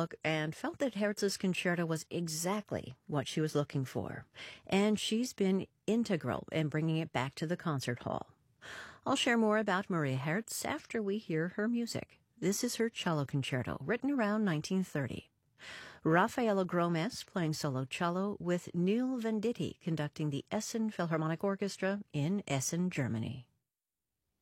look and felt that Hertz's concerto was exactly what she was looking for, and she's been integral in bringing it back to the concert hall. I'll share more about Maria Hertz after we hear her music. This is her cello concerto, written around 1930. Raffaello Gromes playing solo cello, with Neil Venditti conducting the Essen Philharmonic Orchestra in Essen, Germany.